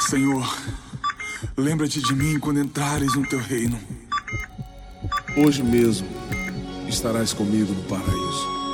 Senhor, lembra-te de mim quando entrares no teu reino. Hoje mesmo estarás comigo no paraíso.